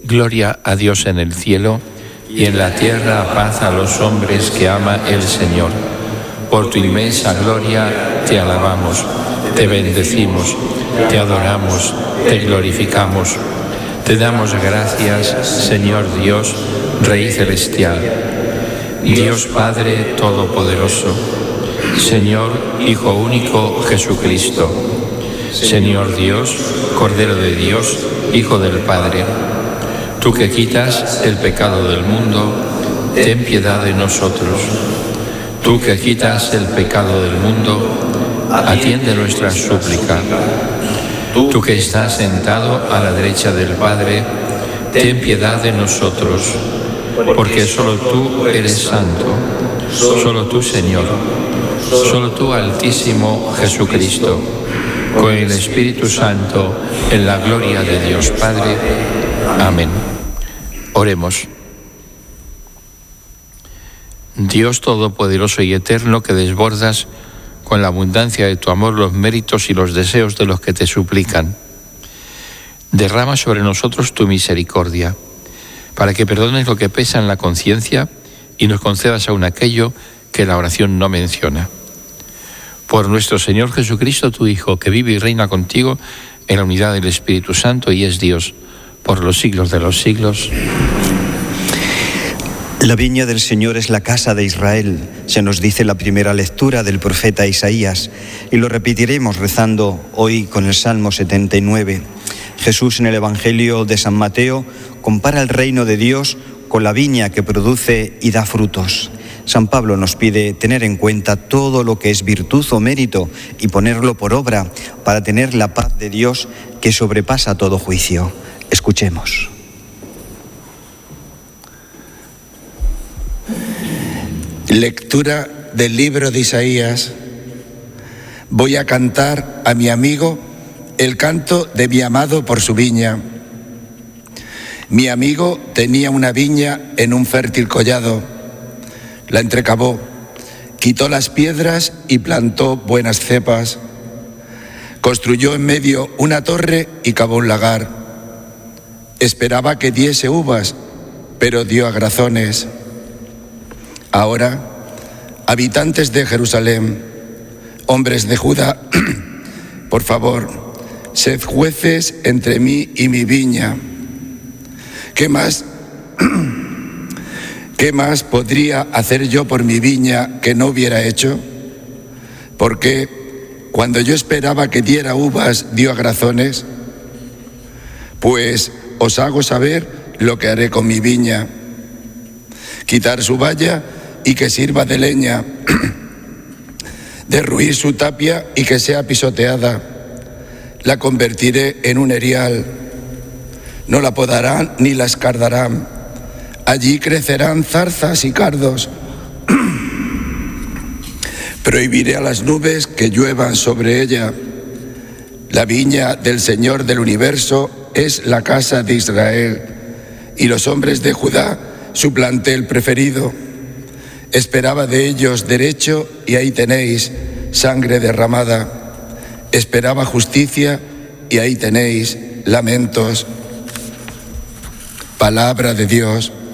Gloria a Dios en el cielo, y en la tierra paz a los hombres que ama el Señor. Por tu inmensa gloria te alabamos, te bendecimos, te adoramos, te glorificamos. Te damos gracias, Señor Dios, Rey celestial, Dios Padre Todopoderoso, Señor Hijo único Jesucristo, Señor Dios, Cordero de Dios, Hijo del Padre. Tú que quitas el pecado del mundo, ten piedad de nosotros. Tú que quitas el pecado del mundo, atiende nuestra súplica. Tú que estás sentado a la derecha del Padre, ten piedad de nosotros, porque solo tú eres santo, solo tú, Señor, solo tú, Altísimo Jesucristo, con el Espíritu Santo, en la gloria de Dios Padre. Amén. Oremos. Dios Todopoderoso y Eterno, que desbordas con la abundancia de tu amor los méritos y los deseos de los que te suplican, derrama sobre nosotros tu misericordia, para que perdones lo que pesa en la conciencia y nos concedas aún aquello que la oración no menciona. Por nuestro Señor Jesucristo, tu Hijo, que vive y reina contigo en la unidad del Espíritu Santo y es Dios, por los siglos de los siglos. La viña del Señor es la casa de Israel, se nos dice la primera lectura del profeta Isaías, y lo repetiremos rezando hoy con el Salmo 79. Jesús en el Evangelio de San Mateo compara el reino de Dios con la viña que produce y da frutos. San Pablo nos pide tener en cuenta todo lo que es virtud o mérito y ponerlo por obra para tener la paz de Dios que sobrepasa todo juicio. Escuchemos. Lectura del libro de Isaías. Voy a cantar a mi amigo el canto de mi amado por su viña. Mi amigo tenía una viña en un fértil collado. La entrecavó, quitó las piedras y plantó buenas cepas. Construyó en medio una torre y cavó un lagar. Esperaba que diese uvas, pero dio agrazones. Ahora, habitantes de Jerusalén, hombres de Judá, por favor, sed jueces entre mí y mi viña. ¿Qué más podría hacer yo por mi viña que no hubiera hecho? Porque cuando yo esperaba que diera uvas, dio agrazones. Pues os hago saber lo que haré con mi viña. Quitar su valla y que sirva de leña, derruir su tapia y que sea pisoteada. La convertiré en un erial, no la podarán ni la escardarán. Allí crecerán zarzas y cardos. Prohibiré a las nubes que lluevan sobre ella. La viña del Señor del universo es la casa de Israel, y los hombres de Judá su plantel preferido. Esperaba de ellos derecho y ahí tenéis sangre derramada. Esperaba justicia y ahí tenéis lamentos. Palabra de Dios.